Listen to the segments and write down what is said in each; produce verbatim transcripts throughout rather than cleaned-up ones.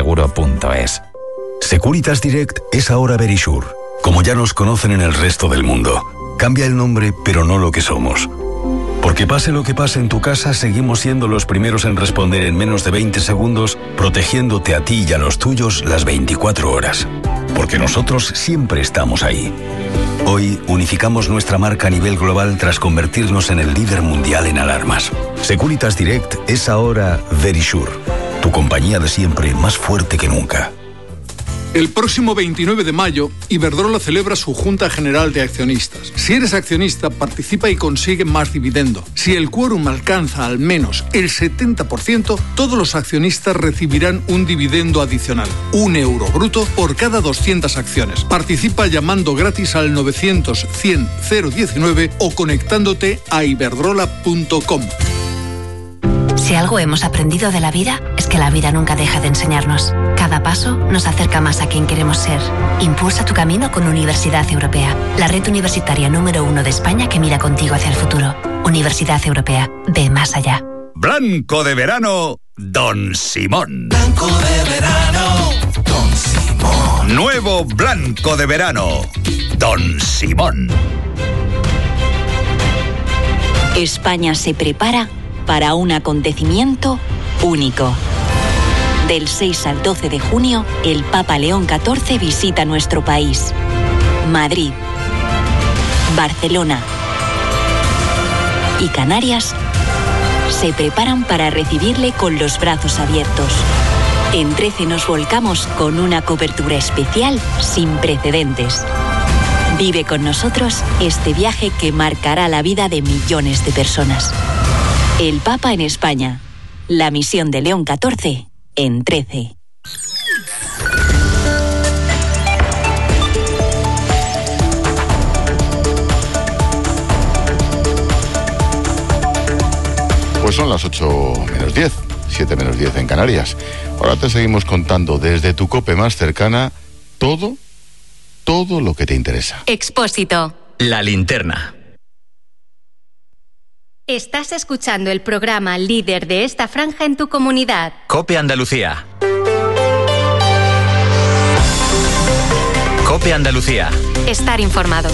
seguro punto es. Securitas Direct es ahora Verisure. Como ya nos conocen en el resto del mundo. Cambia el nombre, pero no lo que somos. Porque pase lo que pase en tu casa, seguimos siendo los primeros en responder en menos de veinte segundos, protegiéndote a ti y a los tuyos las veinticuatro horas. Porque nosotros siempre estamos ahí. Hoy unificamos nuestra marca a nivel global tras convertirnos en el líder mundial en alarmas. Securitas Direct es ahora Verisure, tu compañía de siempre más fuerte que nunca. El próximo veintinueve de mayo, Iberdrola celebra su Junta General de Accionistas. Si eres accionista, participa y consigue más dividendo. Si el quórum alcanza al menos el setenta por ciento, todos los accionistas recibirán un dividendo adicional, un euro bruto por cada doscientas acciones. Participa llamando gratis al novecientos cien cero diecinueve o conectándote a iberdrola punto com. Si algo hemos aprendido de la vida, es que la vida nunca deja de enseñarnos. Cada paso nos acerca más a quien queremos ser. Impulsa tu camino con Universidad Europea, la red universitaria número uno de España que mira contigo hacia el futuro. Universidad Europea, ve más allá. Blanco de verano, Don Simón. Blanco de verano, Don Simón. Nuevo Blanco de verano, Don Simón. España se prepara para un acontecimiento único. Del seis al doce de junio, el Papa León catorce visita nuestro país. Madrid, Barcelona y Canarias se preparan para recibirle con los brazos abiertos. En trece nos volcamos con una cobertura especial sin precedentes. Vive con nosotros este viaje que marcará la vida de millones de personas. El Papa en España. La misión de León catorce en trece. Pues son las ocho menos diez, siete menos diez en Canarias. Ahora te seguimos contando desde tu COPE más cercana todo, todo lo que te interesa. Expósito. La linterna. Estás escuchando el programa líder de esta franja en tu comunidad. COPE Andalucía. COPE Andalucía. Estar informado.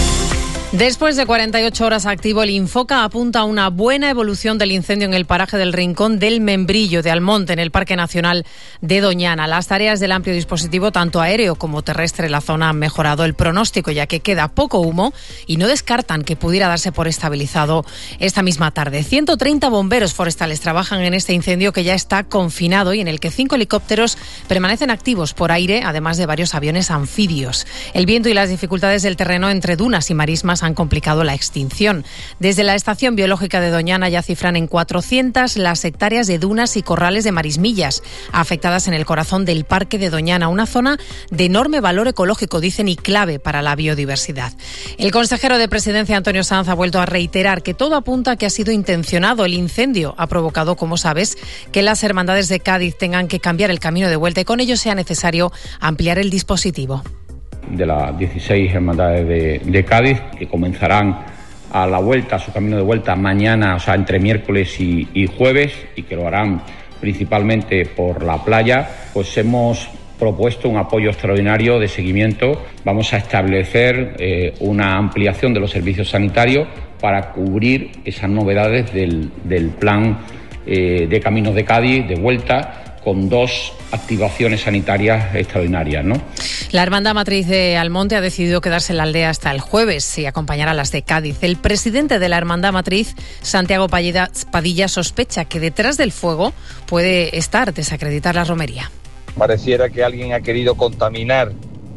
Después de cuarenta y ocho horas activo, el Infoca apunta a una buena evolución del incendio en el paraje del Rincón del Membrillo de Almonte, en el Parque Nacional de Doñana. Las tareas del amplio dispositivo, tanto aéreo como terrestre, en la zona han mejorado el pronóstico, ya que queda poco humo y no descartan que pudiera darse por estabilizado esta misma tarde. ciento treinta bomberos forestales trabajan en este incendio que ya está confinado y en el que cinco helicópteros permanecen activos por aire, además de varios aviones anfibios. El viento y las dificultades del terreno entre dunas y marismas han complicado la extinción. Desde la Estación Biológica de Doñana ya cifran en cuatrocientas las hectáreas de dunas y corrales de marismillas afectadas en el corazón del Parque de Doñana, una zona de enorme valor ecológico, dicen, y clave para la biodiversidad. El consejero de Presidencia, Antonio Sanz, ha vuelto a reiterar que todo apunta a que ha sido intencionado. El incendio ha provocado, como sabes, que las hermandades de Cádiz tengan que cambiar el camino de vuelta y con ello sea necesario ampliar el dispositivo. De las dieciséis hermandades de, de Cádiz, que comenzarán a la vuelta, a su camino de vuelta mañana, o sea, entre miércoles y, y jueves, y que lo harán principalmente por la playa, pues hemos propuesto un apoyo extraordinario de seguimiento. Vamos a establecer eh, una ampliación de los servicios sanitarios para cubrir esas novedades del, del plan eh, de Caminos de Cádiz de vuelta, con dos activaciones sanitarias extraordinarias, ¿no? La Hermandad Matriz de Almonte ha decidido quedarse en la aldea hasta el jueves y acompañar a las de Cádiz. El presidente de la Hermandad Matriz, Santiago Padilla, sospecha que detrás del fuego puede estar desacreditar la romería. Pareciera que alguien ha querido contaminar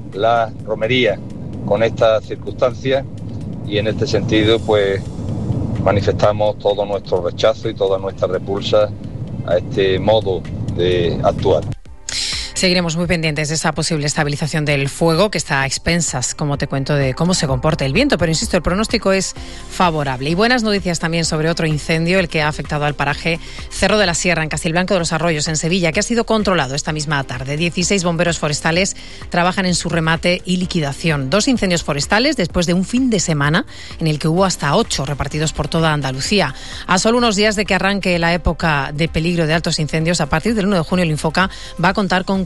la romería con estas circunstancias y en este sentido pues manifestamos todo nuestro rechazo y toda nuestra repulsa a este modo de actuar. Seguiremos muy pendientes de esa posible estabilización del fuego, que está a expensas, como te cuento, de cómo se comporta el viento, pero insisto, el pronóstico es favorable. Y buenas noticias también sobre otro incendio, el que ha afectado al paraje Cerro de la Sierra, en Castilblanco de los Arroyos, en Sevilla, que ha sido controlado esta misma tarde. dieciséis bomberos forestales trabajan en su remate y liquidación. Dos incendios forestales después de un fin de semana en el que hubo hasta ocho repartidos por toda Andalucía. A solo unos días de que arranque la época de peligro de altos incendios, a partir del uno de junio el Infoca va a contar con